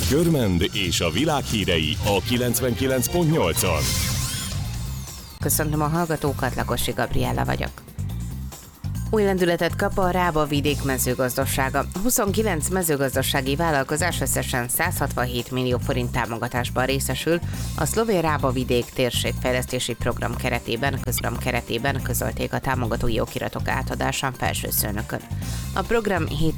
Körmend és a világ hírei a 99.8-on. Köszöntöm a hallgatókat, Lakosi Gabriella vagyok. Új lendületet kap a Rába vidék mezőgazdasága. 29 mezőgazdasági vállalkozás összesen 167 millió forint támogatásban részesül a szlovén Rába vidék térségfejlesztési program keretében közölték a támogatói okiratok átadásán Felsőszőnökön. A program 7